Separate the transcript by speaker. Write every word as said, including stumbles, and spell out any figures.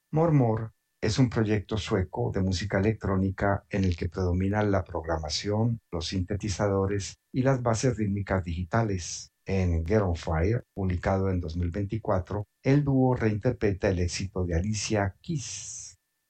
Speaker 1: More More es un proyecto sueco de música electrónica en el que predominan la programación, los sintetizadores y las bases rítmicas digitales. En Get on Fire, publicado en dos mil veinticuatro, el dúo reinterpreta el éxito de Alicia Keys.